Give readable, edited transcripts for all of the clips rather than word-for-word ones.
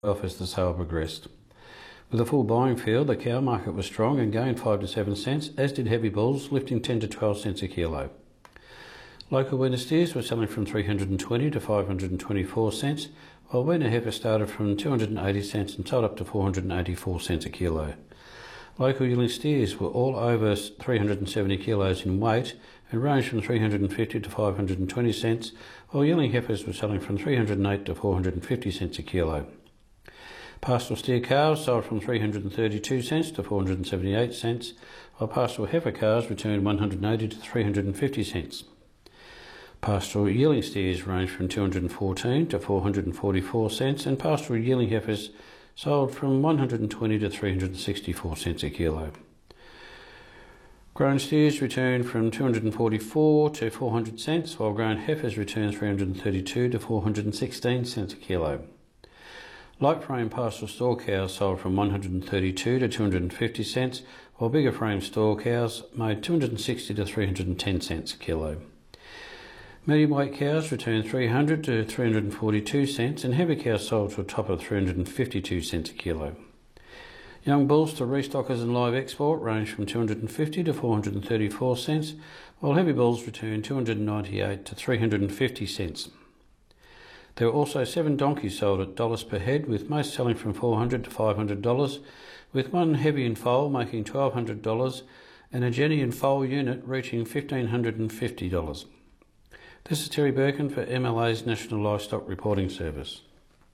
off as the sale progressed. With a full buying field, the cow market was strong and gained 5 to 7 cents, as did heavy bulls, lifting 10 to 12 cents a kilo. Local winter steers were selling from 320 to 524 cents, while winter heifer started from 280 cents and sold up to 484 cents a kilo. Local yearling steers were all over 370 kilos in weight and ranged from 350 to 520 cents, while yearling heifers were selling from 308 to 450 cents a kilo. Pastoral steer calves sold from 332 cents to 478 cents, while pastoral heifer calves returned 180 to 350 cents. Pastoral yearling steers ranged from 214 to 444 cents, and pastoral yearling heifers sold from 120 to 364 cents a kilo. Grown steers returned from 244 to 400 cents, while grown heifers returned 332 to 416 cents a kilo. Light frame pastoral store cows sold from 132 to 250 cents, while bigger frame store cows made 260 to 310 cents a kilo. Medium weight cows returned 300 to 342 cents, and heavy cows sold to a top of 352 cents a kilo. Young bulls to restockers and live export ranged from 250 to 434 cents, while heavy bulls returned 298 to 350 cents. There were also 7 donkeys sold at dollars per head, with most selling from $400 to $500, with one heavy and foal making $1,200 and a jenny and foal unit reaching $1,550. This is Terry Birkin for MLA's National Livestock Reporting Service.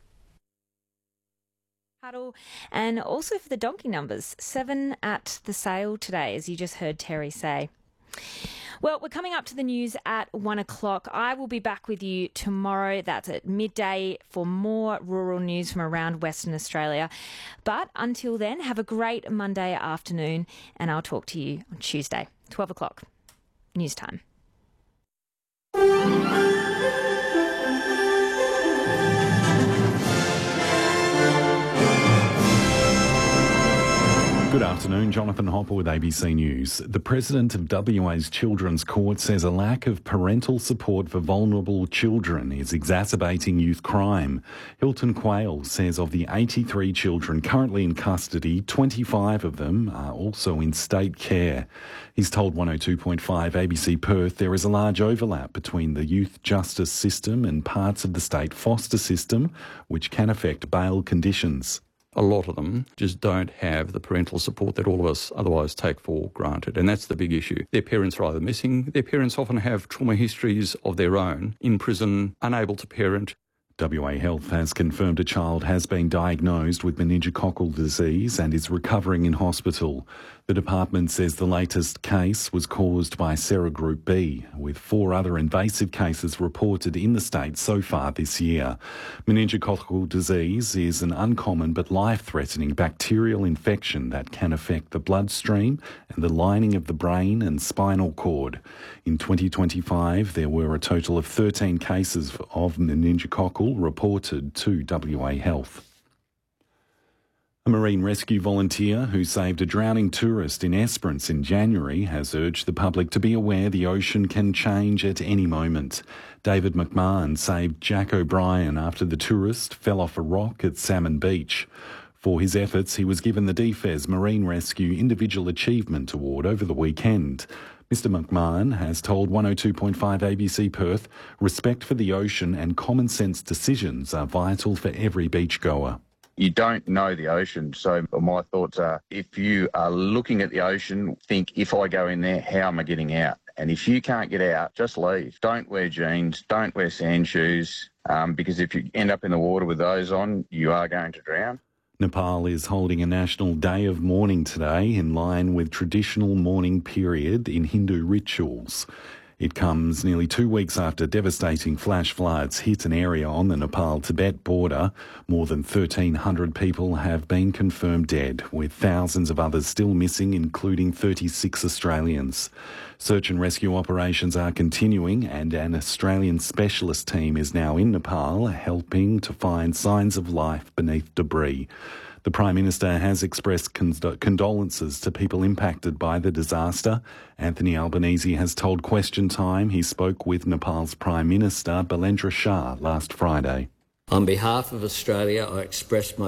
And also for the donkey numbers, 7 at the sale today, as you just heard Terry say. Well, we're coming up to the news at 1 o'clock. I will be back with you tomorrow. That's at midday for more rural news from around Western Australia. But until then, have a great Monday afternoon, and I'll talk to you on Tuesday, 12 o'clock, news time. Good afternoon, Jonathan Hopper with ABC News. The President of WA's Children's Court says a lack of parental support for vulnerable children is exacerbating youth crime. Hilton Quayle says of the 83 children currently in custody, 25 of them are also in state care. He's told 102.5 ABC Perth there is a large overlap between the youth justice system and parts of the state foster system, which can affect bail conditions. A lot of them just don't have the parental support that all of us otherwise take for granted. And that's the big issue. Their parents are either missing, their parents often have trauma histories of their own, in prison, unable to parent. WA Health has confirmed a child has been diagnosed with meningococcal disease and is recovering in hospital. The department says the latest case was caused by serogroup B, with 4 other invasive cases reported in the state so far this year. Meningococcal disease is an uncommon but life-threatening bacterial infection that can affect the bloodstream and the lining of the brain and spinal cord. In 2025, there were a total of 13 cases of meningococcal reported to WA Health. A marine rescue volunteer who saved a drowning tourist in Esperance in January has urged the public to be aware the ocean can change at any moment. David McMahon saved Jack O'Brien after the tourist fell off a rock at Salmon Beach. For his efforts, he was given the DFES Marine Rescue Individual Achievement Award over the weekend. Mr McMahon has told 102.5 ABC Perth, respect for the ocean and common sense decisions are vital for every beachgoer. You don't know the ocean, so my thoughts are, if you are looking at the ocean, think, if I go in there, how am I getting out? And if you can't get out, just leave. Don't wear jeans, don't wear sand shoes, because if you end up in the water with those on, you are going to drown. Nepal is holding a national day of mourning today in line with traditional mourning period in Hindu rituals. It comes nearly 2 weeks after devastating flash floods hit an area on the Nepal-Tibet border. More than 1,300 people have been confirmed dead, with thousands of others still missing, including 36 Australians. Search and rescue operations are continuing, and an Australian specialist team is now in Nepal helping to find signs of life beneath debris. The Prime Minister has expressed condolences to people impacted by the disaster. Anthony Albanese has told Question Time he spoke with Nepal's Prime Minister, Balendra Shah, last Friday. On behalf of Australia, I express my